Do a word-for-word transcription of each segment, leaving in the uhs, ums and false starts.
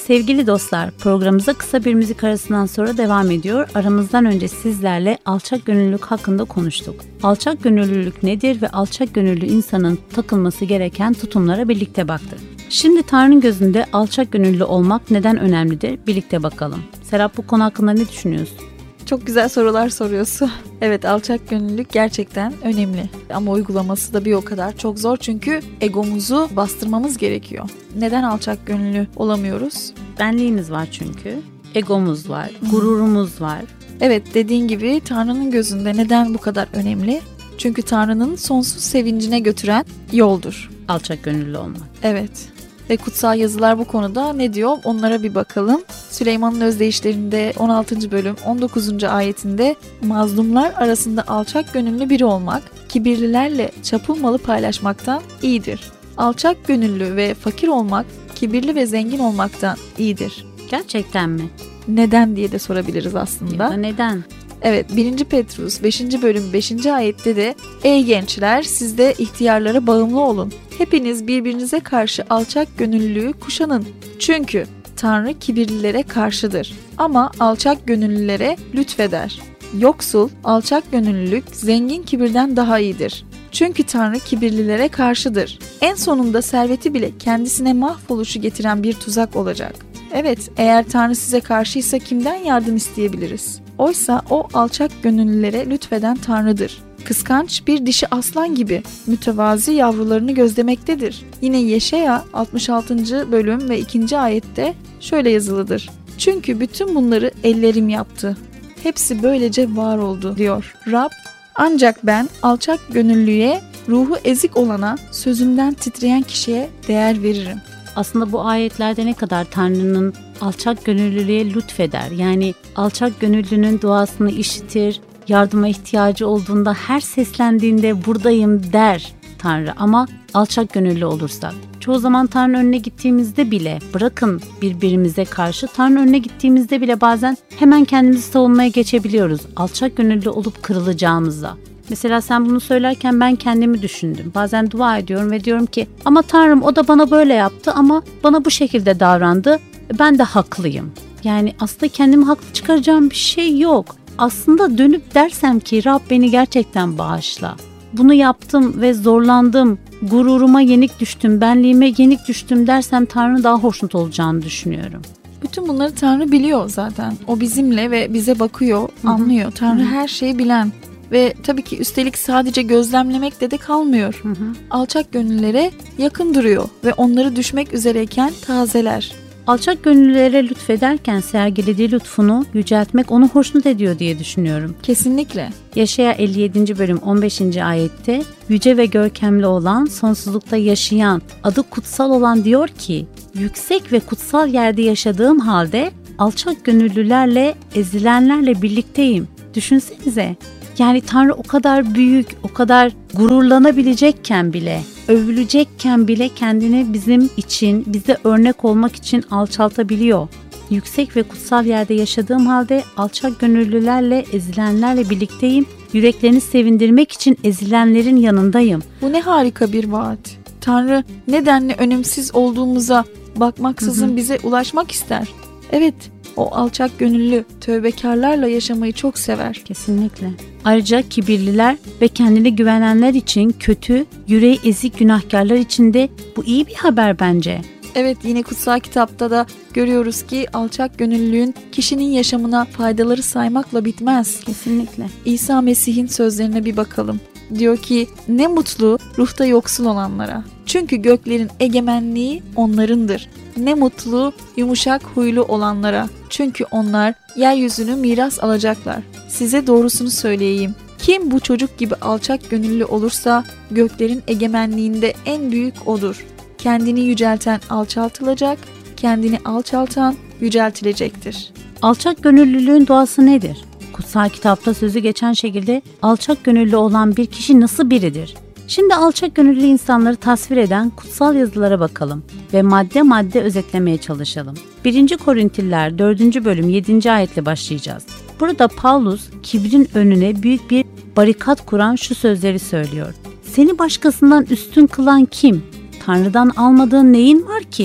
Sevgili dostlar, programımıza kısa bir müzik arasından sonra devam ediyor. Aramızdan önce sizlerle alçak gönüllülük hakkında konuştuk. Alçak gönüllülük nedir ve alçak gönüllü insanın takılması gereken tutumlara birlikte baktık. Şimdi Tanrı'nın gözünde alçak gönüllü olmak neden önemlidir? Birlikte bakalım. Serap, bu konu hakkında ne düşünüyorsun? Çok güzel sorular soruyorsun. Evet, alçak gönüllülük gerçekten önemli. Ama uygulaması da bir o kadar çok zor, çünkü egomuzu bastırmamız gerekiyor. Neden alçak gönüllü olamıyoruz? Benliğimiz var çünkü. Egomuz var, gururumuz var. Evet, dediğin gibi Tanrı'nın gözünde neden bu kadar önemli? Çünkü Tanrı'nın sonsuz sevincine götüren yoldur Alçak gönüllü olmak. Evet. Ve kutsal yazılar bu konuda ne diyor? Onlara bir bakalım. Süleyman'ın özdeyişlerinde on altıncı bölüm on dokuzuncu ayetinde mazlumlar arasında alçak gönüllü biri olmak, kibirlilerle çapul malı paylaşmaktan iyidir. Alçak gönüllü ve fakir olmak, kibirli ve zengin olmaktan iyidir. Gerçekten mi? Neden diye de sorabiliriz aslında. Ya da neden? Evet, birinci Petrus beşinci bölüm beşinci ayette de ey gençler, siz de ihtiyarlara bağımlı olun. Hepiniz birbirinize karşı alçak gönüllülüğü kuşanın. Çünkü Tanrı kibirlilere karşıdır ama alçak gönüllülere lütfeder. Yoksul, alçak gönüllülük zengin kibirden daha iyidir. Çünkü Tanrı kibirlilere karşıdır. En sonunda serveti bile kendisine mahvoluşu getiren bir tuzak olacak. Evet, eğer Tanrı size karşıysa kimden yardım isteyebiliriz? Oysa o alçak gönüllülere lütfeden Tanrı'dır. Kıskanç bir dişi aslan gibi mütevazi yavrularını gözlemektedir. Yine Yeşaya altmış altıncı bölüm ve ikinci ayette şöyle yazılıdır. Çünkü bütün bunları ellerim yaptı. Hepsi böylece var oldu diyor Rab. Ancak ben alçak gönüllüye, ruhu ezik olana, sözümden titreyen kişiye değer veririm. Aslında bu ayetlerde ne kadar Tanrı'nın alçak gönüllülüğe lütfeder. Yani alçak gönüllünün duasını işitir, yardıma ihtiyacı olduğunda her seslendiğinde buradayım der Tanrı. Ama alçak gönüllü olursak, çoğu zaman Tanrı'nın önüne gittiğimizde bile, bırakın birbirimize karşı, Tanrı'nın önüne gittiğimizde bile bazen hemen kendimizi savunmaya geçebiliyoruz. Alçak gönüllü olup kırılacağımızda. Mesela sen bunu söylerken ben kendimi düşündüm. Bazen dua ediyorum ve diyorum ki ama Tanrım, o da bana böyle yaptı ama bana bu şekilde davrandı. Ben de haklıyım. Yani aslında kendimi haklı çıkaracağım bir şey yok. Aslında dönüp dersem ki Rab, beni gerçekten bağışla. Bunu yaptım ve zorlandım. Gururuma yenik düştüm, benliğime yenik düştüm dersem Tanrı daha hoşnut olacağını düşünüyorum. Bütün bunları Tanrı biliyor zaten. O bizimle ve bize bakıyor, anlıyor. Tanrı Hı-hı. her şeyi bilen. Ve tabii ki üstelik sadece gözlemlemekle de kalmıyor. Hı hı. Alçak gönüllere yakın duruyor ve onları düşmek üzereyken tazeler. Alçak gönüllülere lütfederken sergilediği lütfunu yüceltmek onu hoşnut ediyor diye düşünüyorum. Kesinlikle. Yeşaya elli yedinci bölüm on beşinci ayette yüce ve görkemli olan, sonsuzlukta yaşayan, adı kutsal olan diyor ki, yüksek ve kutsal yerde yaşadığım halde alçak gönüllülerle, ezilenlerle birlikteyim. Düşünsenize. Yani Tanrı o kadar büyük, o kadar gururlanabilecekken bile, övülecekken bile kendini bizim için, bize örnek olmak için alçaltabiliyor. Yüksek ve kutsal yerde yaşadığım halde alçak gönüllülerle, ezilenlerle birlikteyim. Yüreklerini sevindirmek için ezilenlerin yanındayım. Bu ne harika bir vaat. Tanrı nedenle önemsiz olduğumuza bakmaksızın hı hı. bize ulaşmak ister. Evet. O alçak gönüllü, tövbekarlarla yaşamayı çok sever. Kesinlikle. Ayrıca kibirliler ve kendine güvenenler için, kötü, yüreği ezik günahkarlar için de bu iyi bir haber bence. Evet, yine kutsal kitapta da görüyoruz ki alçak gönüllülüğün kişinin yaşamına faydaları saymakla bitmez. Kesinlikle. İsa Mesih'in sözlerine bir bakalım. Diyor ki, ne mutlu ruhta yoksul olanlara. Çünkü göklerin egemenliği onlarındır. Ne mutlu yumuşak huylu olanlara. Çünkü onlar yeryüzünü miras alacaklar. Size doğrusunu söyleyeyim. Kim bu çocuk gibi alçak gönüllü olursa göklerin egemenliğinde en büyük odur. Kendini yücelten alçaltılacak, kendini alçaltan yüceltilecektir. Alçak gönüllülüğün doğası nedir? Kutsal kitapta sözü geçen şekilde alçak gönüllü olan bir kişi nasıl biridir? Şimdi alçak gönüllü insanları tasvir eden kutsal yazılara bakalım ve madde madde özetlemeye çalışalım. birinci Korintliler dördüncü bölüm yedinci ayetle başlayacağız. Burada Paulus kibrin önüne büyük bir barikat kuran şu sözleri söylüyor. Seni başkasından üstün kılan kim? Tanrı'dan almadığın neyin var ki?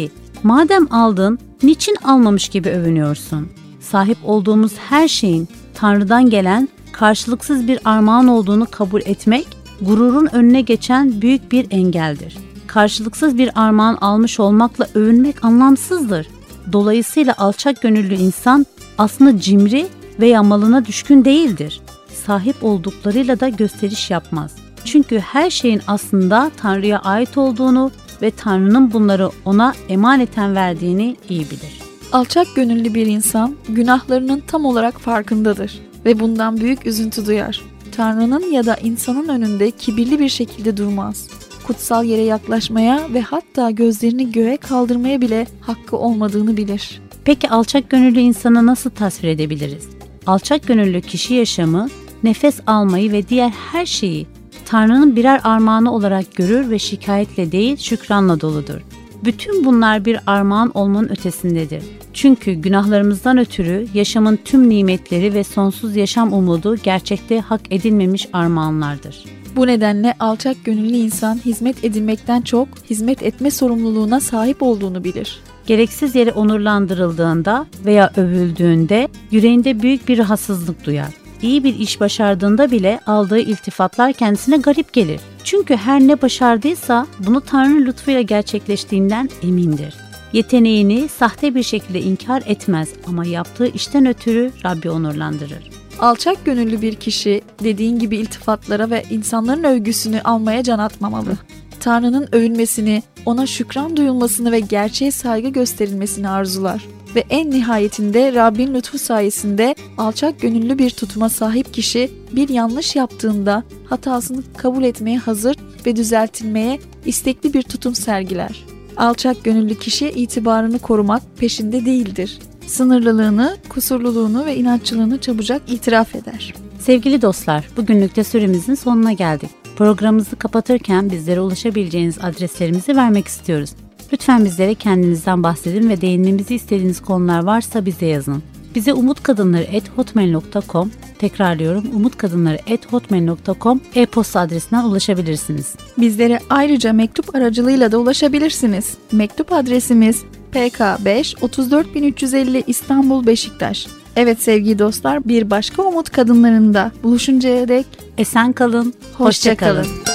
Madem aldın, niçin almamış gibi övünüyorsun? Sahip olduğumuz her şeyin Tanrı'dan gelen karşılıksız bir armağan olduğunu kabul etmek, gururun önüne geçen büyük bir engeldir. Karşılıksız bir armağan almış olmakla övünmek anlamsızdır. Dolayısıyla alçak gönüllü insan aslında cimri veya malına düşkün değildir. Sahip olduklarıyla da gösteriş yapmaz. Çünkü her şeyin aslında Tanrı'ya ait olduğunu ve Tanrı'nın bunları ona emaneten verdiğini iyi bilir. Alçak gönüllü bir insan günahlarının tam olarak farkındadır ve bundan büyük üzüntü duyar. Tanrı'nın ya da insanın önünde kibirli bir şekilde durmaz. Kutsal yere yaklaşmaya ve hatta gözlerini göğe kaldırmaya bile hakkı olmadığını bilir. Peki alçak gönüllü insanı nasıl tasvir edebiliriz? Alçak gönüllü kişi yaşamı, nefes almayı ve diğer her şeyi Tanrı'nın birer armağanı olarak görür ve şikayetle değil şükranla doludur. Bütün bunlar bir armağan olmanın ötesindedir. Çünkü günahlarımızdan ötürü yaşamın tüm nimetleri ve sonsuz yaşam umudu gerçekte hak edilmemiş armağanlardır. Bu nedenle alçak gönüllü insan hizmet edilmekten çok hizmet etme sorumluluğuna sahip olduğunu bilir. Gereksiz yere onurlandırıldığında veya övüldüğünde yüreğinde büyük bir rahatsızlık duyar. İyi bir iş başardığında bile aldığı iltifatlar kendisine garip gelir. Çünkü her ne başardıysa bunu Tanrı lütfuyla gerçekleştiğinden emindir. Yeteneğini sahte bir şekilde inkar etmez ama yaptığı işten ötürü Rabbi onurlandırır. Alçak gönüllü bir kişi dediğin gibi iltifatlara ve insanların övgüsünü almaya can atmamalı. Tanrı'nın övülmesini, ona şükran duyulmasını ve gerçeğe saygı gösterilmesini arzular. Ve en nihayetinde Rabbin lütfu sayesinde alçak gönüllü bir tutuma sahip kişi bir yanlış yaptığında hatasını kabul etmeye hazır ve düzeltilmeye istekli bir tutum sergiler. Alçak gönüllü kişi itibarını korumak peşinde değildir. Sınırlılığını, kusurluluğunu ve inatçılığını çabucak itiraf eder. Sevgili dostlar, bugünlük de süremizin sonuna geldik. Programımızı kapatırken bizlere ulaşabileceğiniz adreslerimizi vermek istiyoruz. Lütfen bizlere kendinizden bahsedin ve değinmemizi istediğiniz konular varsa bize yazın. Bize umutkadınları at hotmail nokta com, tekrarlıyorum umutkadınları at hotmail nokta com e-posta adresinden ulaşabilirsiniz. Bizlere ayrıca mektup aracılığıyla da ulaşabilirsiniz. Mektup adresimiz P K beş otuz dört bin üç yüz elli İstanbul Beşiktaş. Evet sevgili dostlar, bir başka Umut Kadınları'nda buluşuncaya dek esen kalın, hoşça kalın.